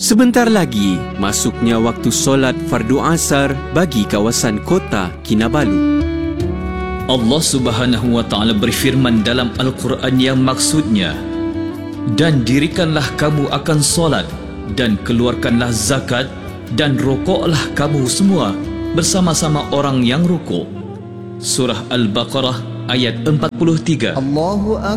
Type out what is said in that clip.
Sebentar lagi, masuknya waktu solat fardu asar bagi kawasan kota Kinabalu. Allah Subhanahu wa Ta'ala berfirman dalam Al-Quran yang maksudnya, dan dirikanlah kamu akan solat, dan keluarkanlah zakat, dan rokoklah kamu semua bersama-sama orang yang rukuk. Surah Al-Baqarah ayat 43.